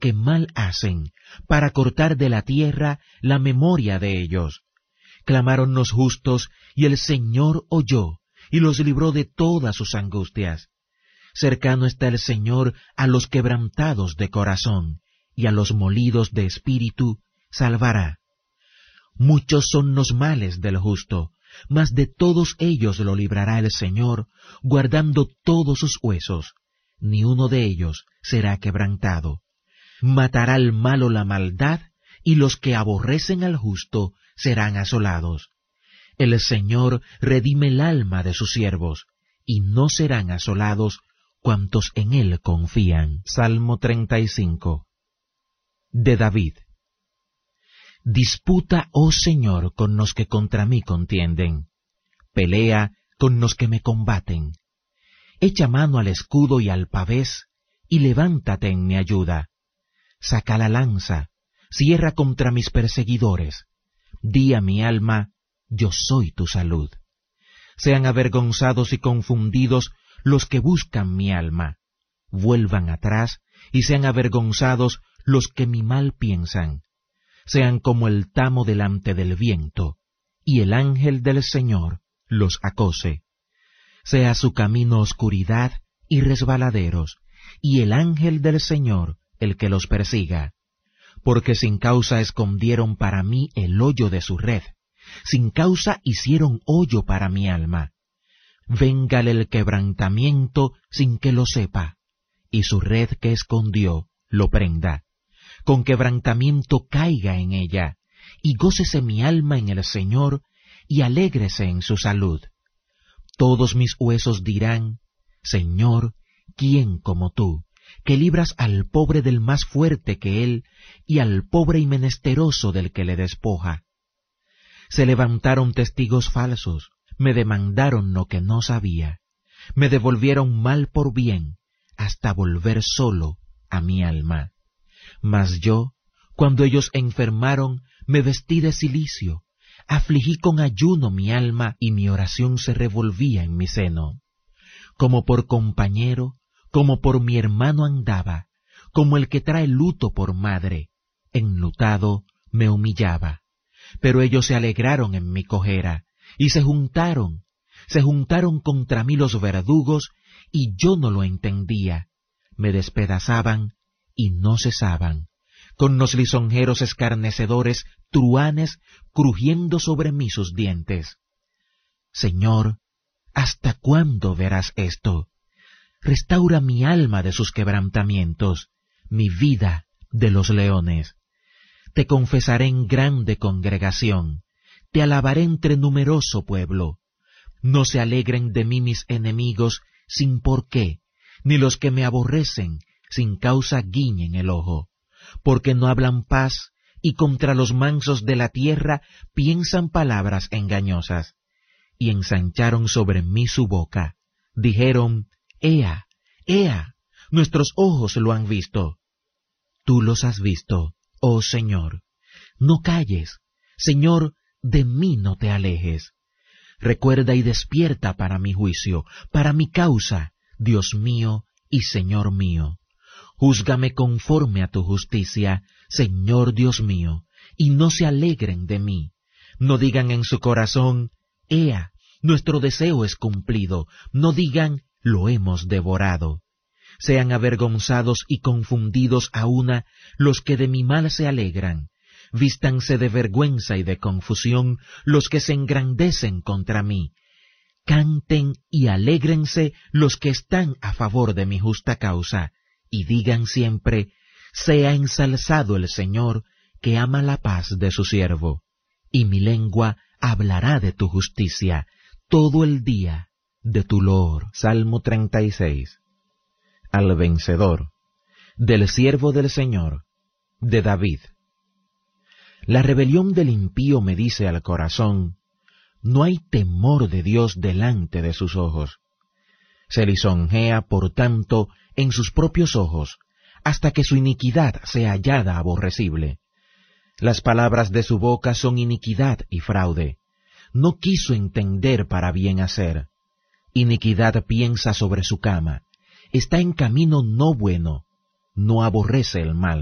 que mal hacen, para cortar de la tierra la memoria de ellos. Clamaron los justos, y el Señor oyó, y los libró de todas sus angustias. Cercano está el Señor a los quebrantados de corazón, y a los molidos de espíritu salvará. Muchos son los males del justo, mas de todos ellos lo librará el Señor, guardando todos sus huesos. Ni uno de ellos será quebrantado. Matará al malo la maldad, y los que aborrecen al justo serán asolados. El Señor redime el alma de sus siervos, y no serán asolados cuantos en él confían. Salmo 35. De David. Disputa, oh Señor, con los que contra mí contienden. Pelea con los que me combaten. Echa mano al escudo y al pavés, y levántate en mi ayuda. Saca la lanza, cierra contra mis perseguidores. Di a mi alma, yo soy tu salud. Sean avergonzados y confundidos los que buscan mi alma. Vuelvan atrás y sean avergonzados los que mi mal piensan. Sean como el tamo delante del viento, y el ángel del Señor los acose. Sea su camino oscuridad y resbaladeros, y el ángel del Señor el que los persiga. Porque sin causa escondieron para mí el hoyo de su red, sin causa hicieron hoyo para mi alma. Véngale el quebrantamiento sin que lo sepa, y su red que escondió lo prenda. Con quebrantamiento caiga en ella, y gócese mi alma en el Señor, y alégrese en su salud. Todos mis huesos dirán, Señor, ¿quién como tú, que libras al pobre del más fuerte que él, y al pobre y menesteroso del que le despoja? Se levantaron testigos falsos, me demandaron lo que no sabía, me devolvieron mal por bien, hasta volver solo a mi alma. Mas yo, cuando ellos enfermaron, me vestí de cilicio, afligí con ayuno mi alma, y mi oración se revolvía en mi seno. Como por compañero, como por mi hermano andaba, como el que trae luto por madre, enlutado me humillaba. Pero ellos se alegraron en mi cojera, y se juntaron contra mí los verdugos, y yo no lo entendía. Me despedazaban y no cesaban, con los lisonjeros escarnecedores, truhanes, crujiendo sobre mí sus dientes. Señor, ¿hasta cuándo verás esto? Restaura mi alma de sus quebrantamientos, mi vida de los leones. Te confesaré en grande congregación, te alabaré entre numeroso pueblo. No se alegren de mí mis enemigos sin por qué, ni los que me aborrecen sin causa guiñen el ojo, porque no hablan paz, y contra los mansos de la tierra piensan palabras engañosas. Y ensancharon sobre mí su boca, dijeron, Ea, Ea, nuestros ojos lo han visto. Tú los has visto, oh Señor. No calles, Señor, de mí no te alejes. Recuerda y despierta para mi juicio, para mi causa, Dios mío y Señor mío. Júzgame conforme a tu justicia, Señor Dios mío, y no se alegren de mí. No digan en su corazón, Ea, nuestro deseo es cumplido. No digan, lo hemos devorado. Sean avergonzados y confundidos a una los que de mi mal se alegran. Vístanse de vergüenza y de confusión los que se engrandecen contra mí. Canten y alégrense los que están a favor de mi justa causa, y digan siempre, sea ensalzado el Señor, que ama la paz de su siervo. Y mi lengua hablará de tu justicia todo el día de tu loor. Salmo 36. Al vencedor, del siervo del Señor, de David. La rebelión del impío me dice al corazón, no hay temor de Dios delante de sus ojos. Se lisonjea, por tanto, en sus propios ojos, hasta que su iniquidad sea hallada aborrecible. Las palabras de su boca son iniquidad y fraude. No quiso entender para bien hacer. Iniquidad piensa sobre su cama. Está en camino no bueno. No aborrece el mal.